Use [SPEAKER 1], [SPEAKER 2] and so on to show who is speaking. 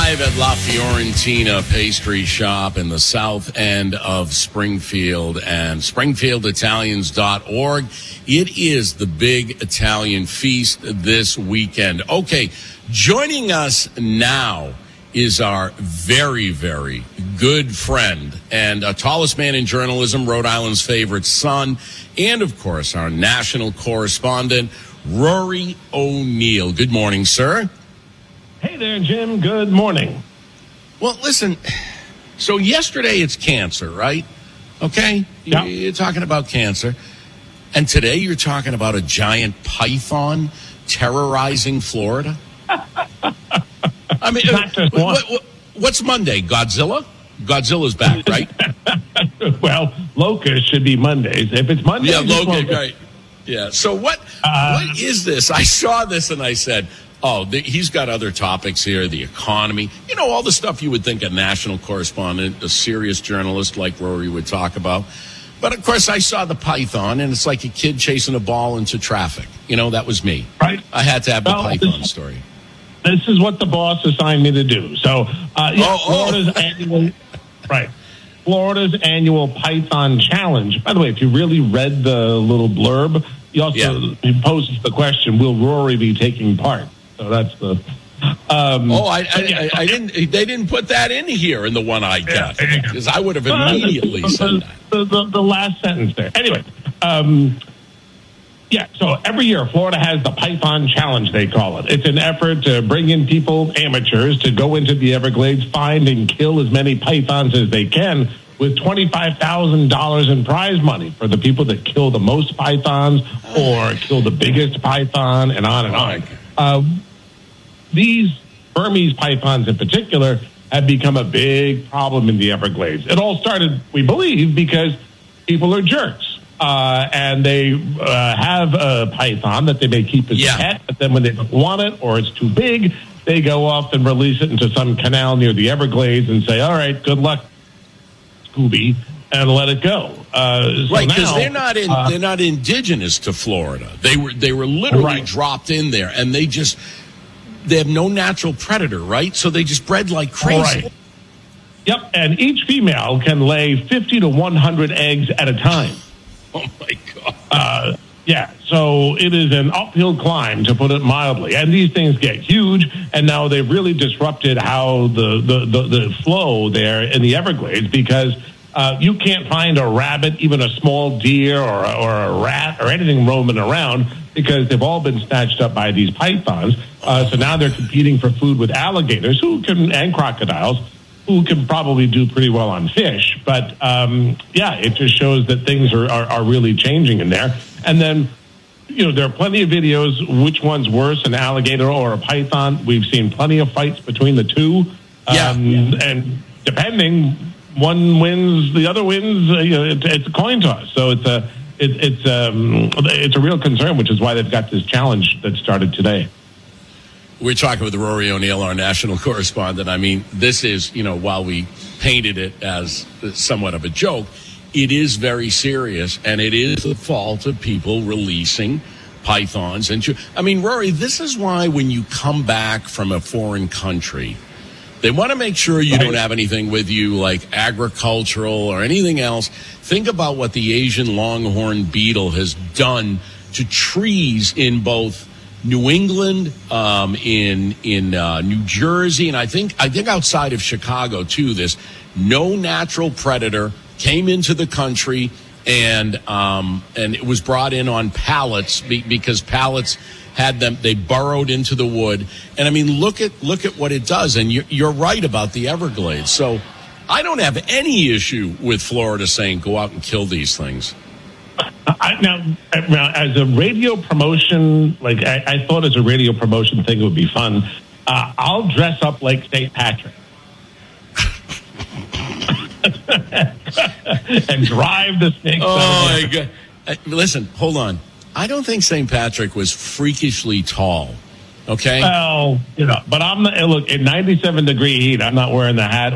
[SPEAKER 1] live at La Fiorentina Pastry Shop in the south end of Springfield and SpringfieldItalians.org. It is the big Italian feast this weekend. Okay, joining us now is our very, very good friend and tallest man in journalism, Rhode Island's favorite son, and, of course, our national correspondent, Rory O'Neill. Good morning, sir.
[SPEAKER 2] Hey there, Jim. Good morning.
[SPEAKER 1] Well, listen, so yesterday it's cancer, right? Okay?
[SPEAKER 2] Yeah.
[SPEAKER 1] You're talking about cancer. And today you're talking about a giant python terrorizing Florida? I mean, what's Monday? Godzilla? Godzilla's back, right?
[SPEAKER 2] Well, Locust should be Mondays. If it's Monday,
[SPEAKER 1] yeah, Locust, right. Yeah. So what is this? I saw this and I said, he's got other topics here, the economy, all the stuff you would think a national correspondent, a serious journalist like Rory would talk about. But, of course, I saw the python, and it's like a kid chasing a ball into traffic. That was me.
[SPEAKER 2] Right.
[SPEAKER 1] I had to have the python story.
[SPEAKER 2] This is what the boss assigned me to do. So, Florida's annual Python Challenge. By the way, if you really read the little blurb, he poses the question, will Rory be taking part? So that's the...
[SPEAKER 1] I didn't. They didn't put that in here in the one I got, because I would have immediately said that.
[SPEAKER 2] The last sentence there. Anyway, so every year Florida has the Python Challenge, they call it. It's an effort to bring in people, amateurs, to go into the Everglades, find and kill as many pythons as they can, with $25,000 in prize money for the people that kill the most pythons or kill the biggest python, and on and on. These Burmese pythons in particular have become a big problem in the Everglades. It all started, we believe, because people are jerks. And they have a python that they may keep as a pet, but then when they don't want it or it's too big, they go off and release it into some canal near the Everglades and say, all right, good luck, Scooby, and let it go.
[SPEAKER 1] Right, because they're not indigenous to Florida. They were literally dropped in there, and they have no natural predator, right? So they just bred like crazy.
[SPEAKER 2] Right. Yep, and each female can lay 50 to 100 eggs at a time.
[SPEAKER 1] Oh, my God.
[SPEAKER 2] So it is an uphill climb, to put it mildly. And these things get huge, and now they've really disrupted how the flow there in the Everglades, because you can't find a rabbit, even a small deer or a rat or anything roaming around, because they've all been snatched up by these pythons. So now they're competing for food with alligators and crocodiles, who can probably do pretty well on fish. But, it just shows that things are really changing in there. And then, there are plenty of videos, which one's worse, an alligator or a python. We've seen plenty of fights between the two. And depending, one wins, the other wins, it's a coin toss. So it's a real concern, which is why they've got this challenge that started today.
[SPEAKER 1] We're talking with Rory O'Neill, our national correspondent. I mean, this is, while we painted it as somewhat of a joke, it is very serious, and it is the fault of people releasing pythons. Rory, this is why when you come back from a foreign country, they want to make sure you don't have anything with you like agricultural or anything else. Think about what the Asian longhorn beetle has done to trees in both New England, in New Jersey, and I think outside of Chicago too. This no natural predator came into the country, and it was brought in on pallets because pallets had them. They burrowed into the wood, and look at what it does. And you're right about the Everglades. So I don't have any issue with Florida saying go out and kill these things.
[SPEAKER 2] Now, as a radio promotion, I thought as a radio promotion thing, it would be fun. I'll dress up like St. Patrick and drive the snakes.
[SPEAKER 1] Oh, my God. Listen, hold on. I don't think St. Patrick was freakishly tall. Okay.
[SPEAKER 2] Well, but look, in 97-degree heat, I'm not wearing the hat